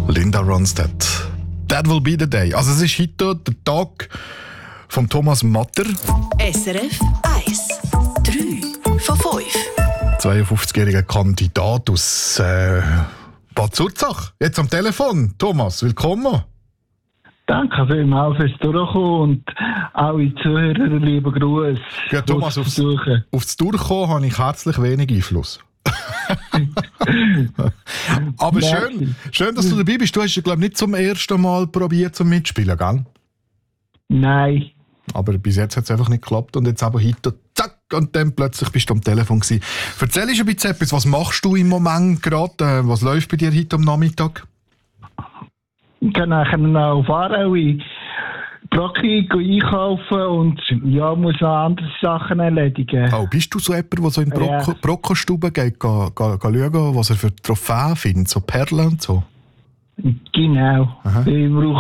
Linda Ronstadt. That will be the day. Also es ist heute der Tag von Thomas Matter. SRF 1. 3 von 5. 52-jähriger Kandidat aus Bad Zurzach. Jetzt am Telefon. Thomas, willkommen. Danke vielmals fürs Durchkommen und alle Zuhörer, lieben Gruß. Ja, Thomas, aufs Durchkommen habe ich herzlich wenig Einfluss. Aber schön, dass du dabei bist. Du hast ja, glaube ich, nicht zum ersten Mal probiert zum Mitspielen, gell? Nein. Aber bis jetzt hat es einfach nicht geklappt und jetzt aber heute, zack, und dann plötzlich bist du am Telefon gewesen. Erzähl uns ein bisschen etwas, was machst du im Moment gerade? Was läuft bei dir heute am Nachmittag? Ich kann nachher noch auf Aarau Brocki einkaufen und ja, muss noch andere Sachen erledigen. Oh, bist du so jemand, der so in Brockenstuben geht, schauen, was er für Trophäen findet, so Perlen und so? Genau. Aha. Ich brauche